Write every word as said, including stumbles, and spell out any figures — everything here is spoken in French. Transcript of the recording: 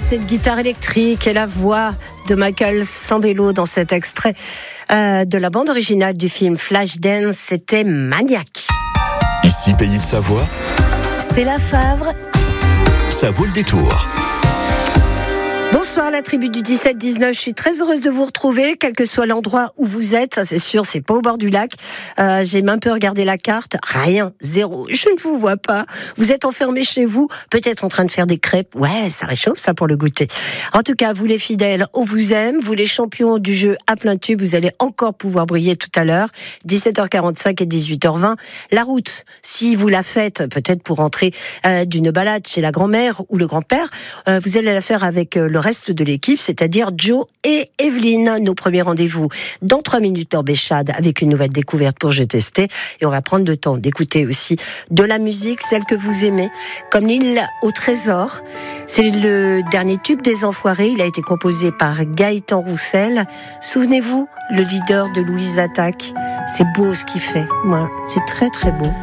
cette guitare électrique et la voix de Michael Sambello dans cet extrait euh, de la bande originale du film Flashdance, c'était Maniac. Ici, Pays de Savoie, Stella Favre, ça vaut le détour. Bonsoir la tribu du dix-sept dix-neuf, je suis très heureuse de vous retrouver, quel que soit l'endroit où vous êtes, ça c'est sûr, c'est pas au bord du lac, euh, j'ai un peu regardé la carte, rien, zéro, je ne vous vois pas, vous êtes enfermés chez vous, peut-être en train de faire des crêpes, ouais, ça réchauffe ça pour le goûter. En tout cas, vous les fidèles, on vous aime, vous les champions du jeu à plein tube, vous allez encore pouvoir briller tout à l'heure, dix-sept heures quarante-cinq et dix-huit heures vingt, la route, si vous la faites, peut-être pour rentrer euh, d'une balade chez la grand-mère ou le grand-père, euh, vous allez la faire avec euh, le reste de l'équipe, c'est-à-dire Joe et Evelyne. Nos premiers rendez-vous dans trois minutes en Béchade avec une nouvelle découverte pour Je Testais. Et on va prendre le temps d'écouter aussi de la musique, celle que vous aimez, comme L'île au trésor. C'est le dernier tube des Enfoirés. Il a été composé par Gaëtan Roussel. Souvenez-vous, le leader de Louise Attaque. C'est beau ce qu'il fait. Moi, c'est très très beau.